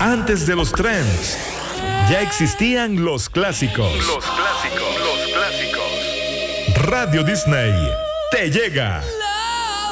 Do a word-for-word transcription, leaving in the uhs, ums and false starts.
Antes de los trends, ya existían los clásicos. Los clásicos, los clásicos. Radio Disney te llega.